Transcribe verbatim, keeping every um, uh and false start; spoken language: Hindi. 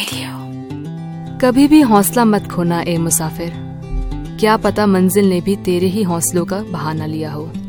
रेडियो। कभी भी हौसला मत खोना ए मुसाफिर, क्या पता मंजिल ने भी तेरे ही हौसलों का बहाना लिया हो।